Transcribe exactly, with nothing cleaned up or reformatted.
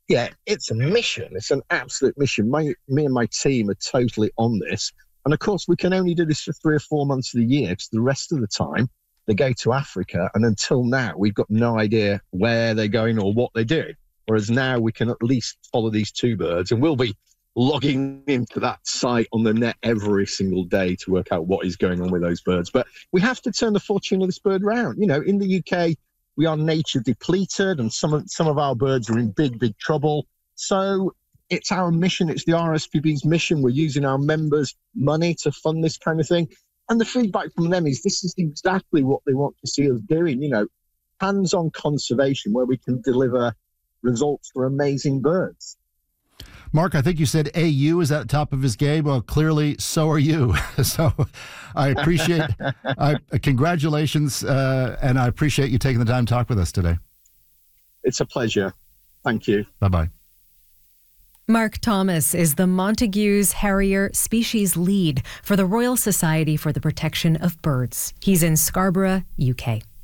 Yeah, it's a mission. It's an absolute mission. My, me and my team are totally on this. And of course, we can only do this for three or four months of the year, because the rest of the time they go to Africa. And until now, we've got no idea where they're going or what they're doing. Whereas now we can at least follow these two birds, and we'll be logging into that site on the net every single day to work out what is going on with those birds. But we have to turn the fortune of this bird round. You know, in the U K, we are nature depleted, and some of, some of our birds are in big, big trouble. So it's our mission. It's the R S P B's mission. We're using our members' money to fund this kind of thing. And the feedback from them is this is exactly what they want to see us doing, you know, hands-on conservation where we can deliver results for amazing birds. Mark, I think you said A U is at the top of his game. Well, clearly, so are you. So I appreciate, I, congratulations, uh, and I appreciate you taking the time to talk with us today. It's a pleasure. Thank you. Bye-bye. Mark Thomas is the Montagu's Harrier species lead for the Royal Society for the Protection of Birds. He's in Scarborough, U K.